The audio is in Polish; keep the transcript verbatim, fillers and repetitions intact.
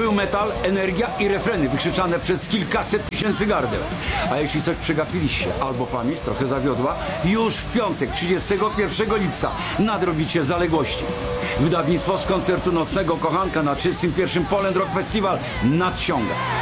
Był metal, energia i refreny wykrzyczane przez kilkaset tysięcy gardeł. A jeśli coś przegapiliście albo pamięć trochę zawiodła, już w piątek, trzydziestego pierwszego lipca nadrobicie zaległości. Wydawnictwo z koncertu nocnego Kochanka na trzydziestym pierwszym Poland Rock Festival nadciąga.